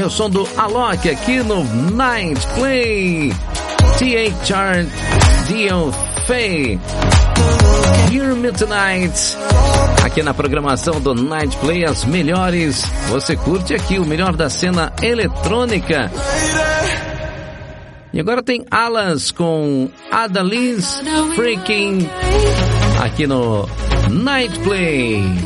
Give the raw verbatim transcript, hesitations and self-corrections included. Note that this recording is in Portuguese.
Tem o som do Alok aqui no Night Play. T H Chart, Dion Faye, Hear Me Tonight. Aqui na programação do Night Play, as melhores. Você curte aqui o melhor da cena eletrônica. E agora tem Alas com Adaliz Freaking aqui no Night Play.